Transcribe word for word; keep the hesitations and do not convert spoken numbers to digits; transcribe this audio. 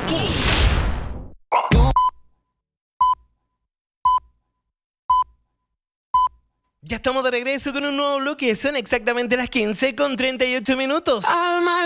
Kiss. Ya estamos de regreso con un nuevo bloque. Son exactamente las quince con treinta y ocho minutos. Alma